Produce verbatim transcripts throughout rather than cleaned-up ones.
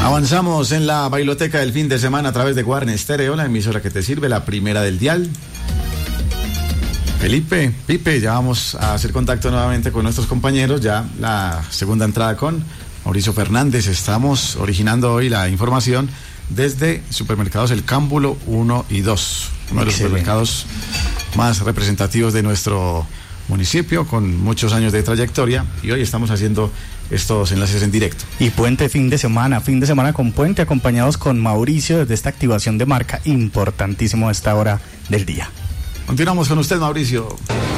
Avanzamos en la bailoteca del fin de semana a través de Guarne Estéreo, la emisora que te sirve, la primera del dial. Felipe, Pipe, ya vamos a hacer contacto nuevamente con nuestros compañeros, ya la segunda entrada con Mauricio Fernández. Estamos originando hoy la información desde Supermercados El Cámbulo uno y dos, uno de los supermercados más representativos de nuestro municipio, con muchos años de trayectoria, y hoy estamos haciendo estos enlaces en directo. Y puente fin de semana, fin de semana con puente, acompañados con Mauricio desde esta activación de marca importantísimo a esta hora del día. Continuamos con usted, Mauricio.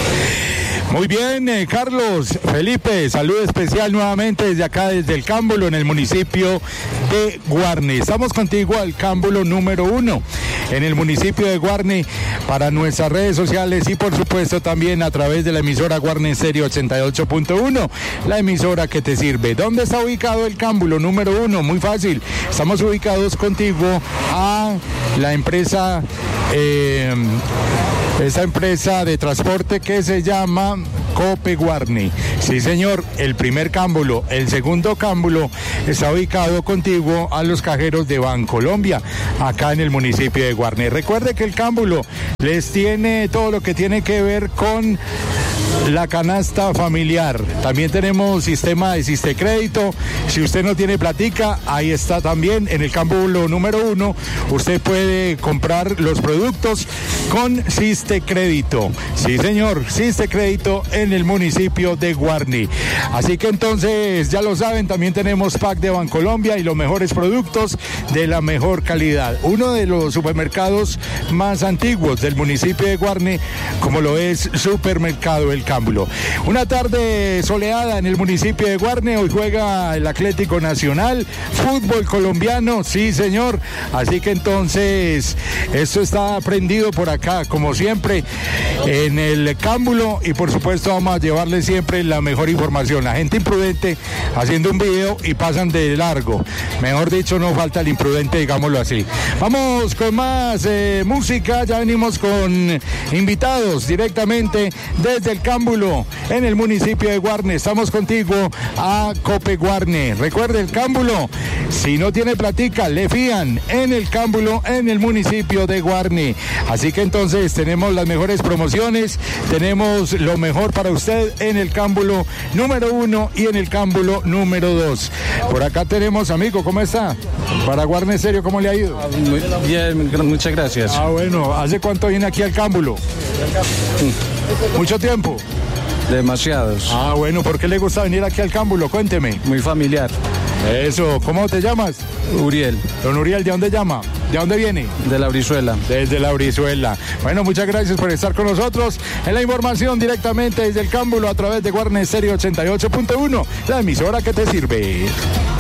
Muy bien, eh, Carlos, Felipe, saludo especial nuevamente desde acá, desde el Cámbulo, en el municipio de Guarne. Estamos contigo al Cámbulo número uno, en el municipio de Guarne, para nuestras redes sociales y por supuesto también a través de la emisora Guarne Estéreo ochenta y ocho punto uno, la emisora que te sirve. ¿Dónde está ubicado el Cámbulo número uno? Muy fácil, estamos ubicados contigo a la empresa... Eh, Esta empresa de transporte que se llama Cope Guarne. Sí, señor, el primer cámbulo. El segundo cámbulo está ubicado contiguo a los cajeros de Bancolombia, acá en el municipio de Guarne. Recuerde que el cámbulo les tiene todo lo que tiene que ver con la canasta familiar. También tenemos sistema de Sistecrédito. Si usted no tiene platica, ahí está también en el cámbulo número uno. Usted puede comprar los productos con Sistecrédito. Sí, señor, Sistecrédito en el municipio de Guarne. Así que entonces, ya lo saben, también tenemos pack de Bancolombia y los mejores productos de la mejor calidad. Uno de los supermercados más antiguos del municipio de Guarne, como lo es Supermercado El Cámbulo. Una tarde soleada en el municipio de Guarne. Hoy juega el Atlético Nacional, fútbol colombiano, sí, señor. Así que entonces, esto está prendido por acá, como siempre, en el Cámbulo, y por supuesto vamos a llevarle siempre la mejor información. La gente imprudente haciendo un video y pasan de largo. Mejor dicho, no falta el imprudente, digámoslo así. Vamos con más eh, música. Ya venimos con invitados directamente desde el Cámbulo en el municipio de Guarne. Estamos contigo a Cope Guarne. Recuerde, el Cámbulo, si no tiene platica, le fían en el Cámbulo en el municipio de Guarne. Así que entonces tenemos las mejores promociones, tenemos lo mejor para usted en el Cámbulo número uno y en el Cámbulo número dos. Por acá tenemos, amigo, ¿cómo está? Para Guarne Estéreo, ¿cómo le ha ido? Muy bien, muchas gracias. Ah, bueno, ¿hace cuánto viene aquí al Cámbulo? ¿Mucho tiempo? Demasiados. Ah, bueno, ¿por qué le gusta venir aquí al Cámbulo? Cuénteme. Muy familiar. Eso, ¿cómo te llamas? Uriel. Don Uriel, ¿de dónde llama? ¿De dónde viene? De la Brizuela. Desde la Brizuela. Bueno, muchas gracias por estar con nosotros en la información directamente desde el Cámbulo a través de Guarne Estéreo ochenta y ocho punto uno, la emisora que te sirve.